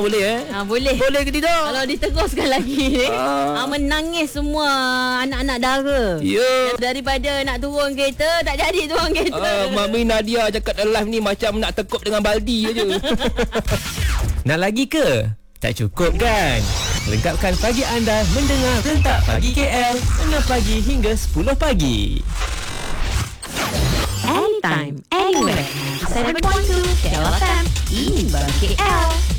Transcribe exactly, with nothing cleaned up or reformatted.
boleh eh? Ha, boleh. Boleh ke tidak? Kalau diteruskan lagi Ah. ha, menangis semua anak-anak dara. Ya. Daripada nak turun kereta, tak jadi turun kereta. Ah, Mami Nadia cakap dalam live ni macam nak tekup dengan baldi aja. Nak lagi ke? Tak cukup kan? Lengkapkan pagi anda mendengar Rentak Pagi K L enam pagi hingga sepuluh pagi. Anytime, anywhere. seven point two K L F M. Ini K L.